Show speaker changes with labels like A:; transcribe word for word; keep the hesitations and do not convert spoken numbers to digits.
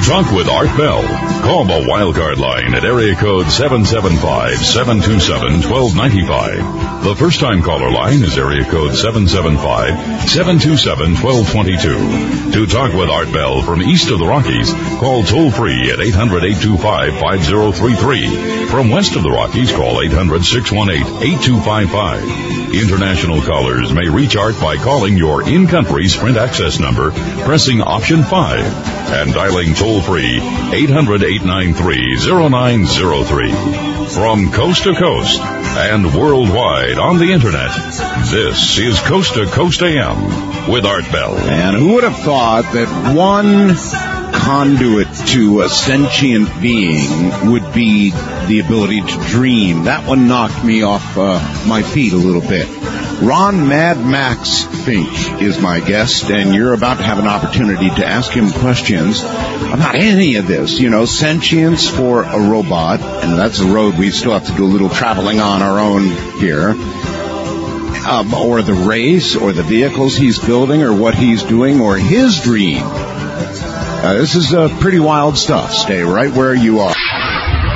A: talk with Art Bell. Call the Wildcard line at area code seven seven five, seven two seven, one two nine five. The first-time caller line is area code seven seven five, seven two seven, one two two two. To talk with Art Bell from east of the Rockies, call toll-free at eight hundred, eight two five, five zero three three. From west of the Rockies, call eight hundred, six one eight, eight two five five. International callers may reach Art by calling your in-country Sprint access number, pressing option five, and dialing toll-free eight hundred, eight nine three, zero nine zero three. From coast to coast and worldwide on the Internet, this is Coast to Coast A M with Art Bell.
B: And who would have thought that one conduit to a sentient being would be the ability to dream? That one knocked me off uh, my feet a little bit. Ron Mad Max Finch is my guest, and you're about to have an opportunity to ask him questions about any of this. You know, sentience for a robot, and that's a road we still have to do a little traveling on our own here. Um, or the race, or the vehicles he's building, or what he's doing, or his dream. Uh, this is uh, pretty wild stuff. Stay right where you are.